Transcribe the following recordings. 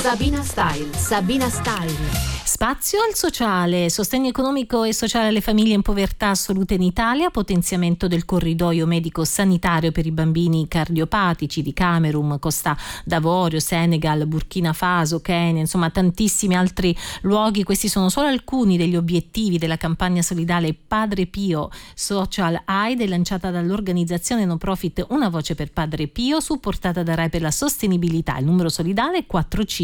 Sabina Style, Sabina Style. Spazio al sociale, sostegno economico e sociale alle famiglie in povertà assoluta in Italia, potenziamento del corridoio medico-sanitario per i bambini cardiopatici di Camerun, Costa d'Avorio, Senegal, Burkina Faso, Kenya, insomma tantissimi altri luoghi. Questi sono solo alcuni degli obiettivi della campagna solidale Padre Pio Social Aid, lanciata dall'organizzazione no profit Una Voce per Padre Pio, supportata da Rai per la Sostenibilità. Il numero solidale è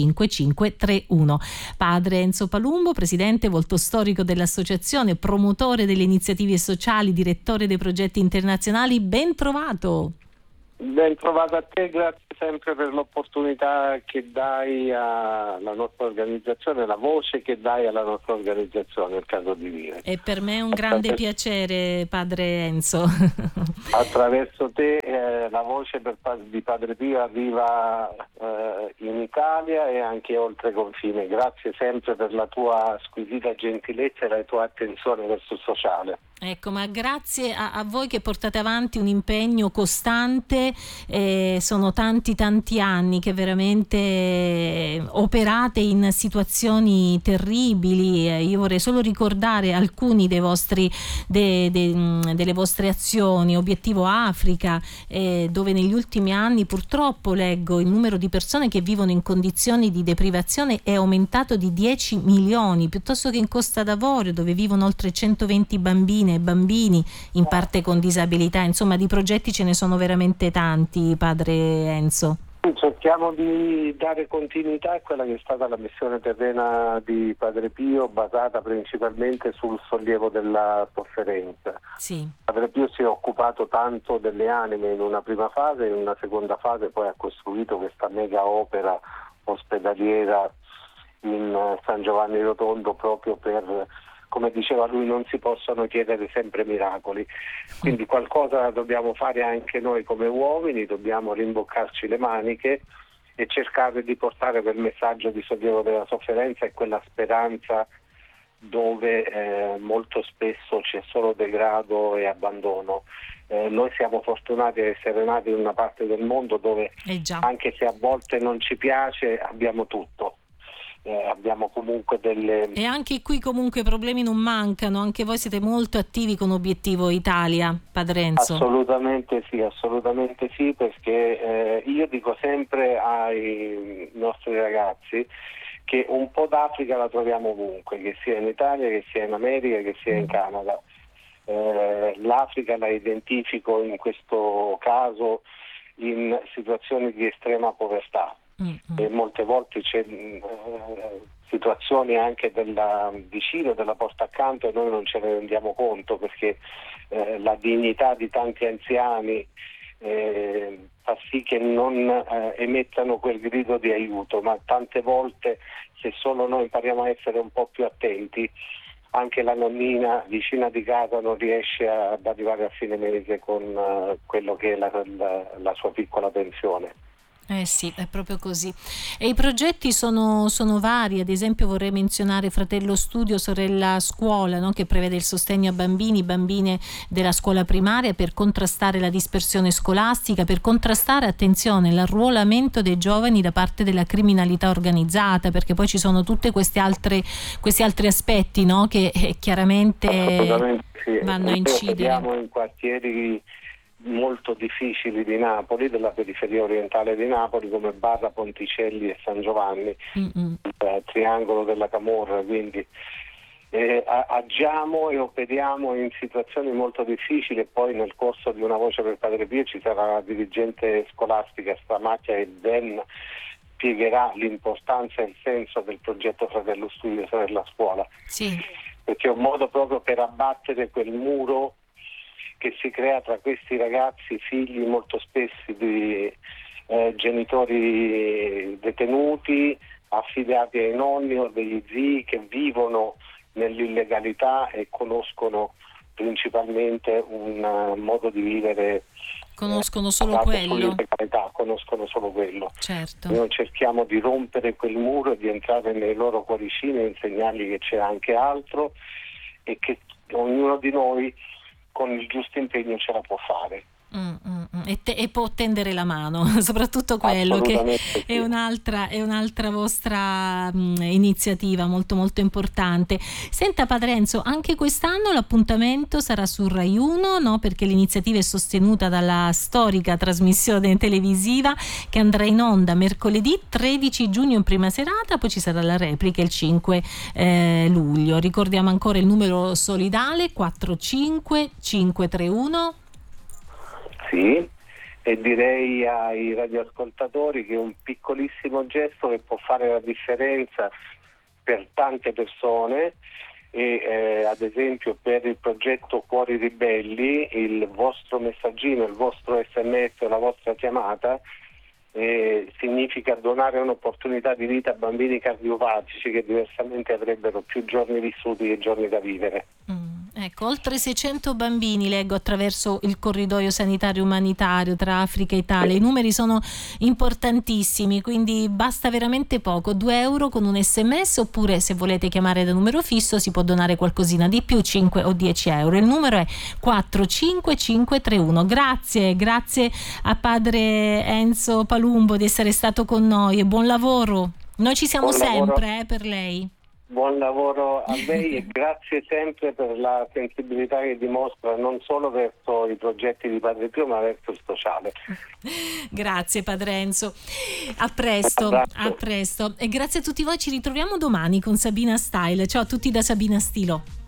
45531. Padre Enzo Palumbo, presidente, volto storico dell'associazione, promotore delle iniziative sociali, direttore dei progetti internazionali, ben trovato. Ben trovato a te, grazie sempre per l'opportunità che dai alla nostra organizzazione, la voce che dai alla nostra organizzazione, il caso di dire. E per me è un grande piacere, padre Enzo. Attraverso te la voce di Padre Pio arriva in Italia e anche oltre confine. Grazie sempre per la tua squisita gentilezza e la tua attenzione verso il sociale. Ecco, ma grazie a voi che portate avanti un impegno costante, sono tanti anni che veramente operate in situazioni terribili. Io vorrei solo ricordare alcuni dei vostri delle vostre azioni. Obiettivo Africa, dove negli ultimi anni purtroppo leggo il numero di persone che vivono in condizioni di deprivazione è aumentato di 10 milioni, piuttosto che in Costa d'Avorio, dove vivono oltre 120 bambine e bambini, in parte con disabilità. Insomma, di progetti ce ne sono veramente tanti, padre Enzo. Cerchiamo di dare continuità a quella che è stata la missione terrena di Padre Pio, basata principalmente sul sollievo della sofferenza. Sì. Padre Pio si è occupato tanto delle anime in una prima fase, in una seconda fase poi ha costruito questa mega opera ospedaliera in San Giovanni Rotondo, proprio per, come diceva lui, non si possono chiedere sempre miracoli, quindi qualcosa dobbiamo fare anche noi come uomini, dobbiamo rimboccarci le maniche e cercare di portare quel messaggio di sollievo della sofferenza e quella speranza dove molto spesso c'è solo degrado e abbandono. Noi siamo fortunati ad essere nati in una parte del mondo dove anche se a volte non ci piace abbiamo tutto. Abbiamo comunque delle... E anche qui comunque i problemi non mancano, anche voi siete molto attivi con Obiettivo Italia, padre Enzo. Assolutamente sì, perché io dico sempre ai nostri ragazzi che un po' d'Africa la troviamo ovunque, che sia in Italia, che sia in America, che sia in Canada. L'Africa la identifico in questo caso in situazioni di estrema povertà. E molte volte c'è situazioni anche della vicino, della porta accanto, e noi non ce ne rendiamo conto perché la dignità di tanti anziani fa sì che non emettano quel grido di aiuto, ma tante volte se solo noi impariamo a essere un po' più attenti, anche la nonnina vicina di casa non riesce ad arrivare a fine mese con quello che è la sua piccola pensione. Sì, è proprio così. E i progetti sono vari, ad esempio vorrei menzionare Fratello Studio, Sorella Scuola, no? Che prevede il sostegno a bambine della scuola primaria per contrastare la dispersione scolastica, per contrastare, attenzione, l'arruolamento dei giovani da parte della criminalità organizzata, perché poi ci sono tutti questi altri aspetti, no? Che chiaramente vanno a incidere. Siamo in quartieri molto difficili di Napoli, della periferia orientale di Napoli, come Barra, Ponticelli e San Giovanni, il triangolo della Camorra, quindi agiamo e operiamo in situazioni molto difficili. E poi nel corso di Una Voce per Padre Pio ci sarà la dirigente scolastica Stramacchia che ben spiegherà l'importanza e il senso del progetto Fratello Studio, Sorella Scuola, perché è un modo proprio per abbattere quel muro che si crea tra questi ragazzi, figli molto spesso di genitori detenuti, affidati ai nonni o degli zii, che vivono nell'illegalità e conoscono principalmente un modo di vivere. Conoscono solo quello. Conoscono solo quello. Certo. Noi cerchiamo di rompere quel muro e di entrare nei loro cuoricini e insegnargli che c'è anche altro e che ognuno di noi con il giusto impegno ce la può fare. E può tendere la mano, soprattutto quello che è un'altra vostra iniziativa molto molto importante. Senta Padre Enzo, anche quest'anno l'appuntamento sarà su Rai 1, no? Perché l'iniziativa è sostenuta dalla storica trasmissione televisiva che andrà in onda mercoledì 13 giugno in prima serata, poi ci sarà la replica il 5 luglio. Ricordiamo ancora il numero solidale 45531. Sì, e direi ai radioascoltatori che è un piccolissimo gesto che può fare la differenza per tante persone e ad esempio per il progetto Cuori Ribelli il vostro messaggino, il vostro SMS, la vostra chiamata significa donare un'opportunità di vita a bambini cardiopatici che diversamente avrebbero più giorni vissuti che giorni da vivere. Ecco, oltre 600 bambini leggo attraverso il corridoio sanitario umanitario tra Africa e Italia. I numeri sono importantissimi, quindi basta veramente poco, 2 euro con un SMS, oppure se volete chiamare da numero fisso si può donare qualcosina di più, 5 o 10 euro. Il numero è 45531. Grazie a Padre Enzo Palumbo di essere stato con noi e buon lavoro. Noi ci siamo sempre per lei. Buon lavoro a lei e grazie sempre per la sensibilità che dimostra non solo verso i progetti di Padre Pio ma verso il sociale. Grazie Padre Enzo, a presto e grazie a tutti voi, ci ritroviamo domani con Sabina Style. Ciao a tutti da Sabina Stilo.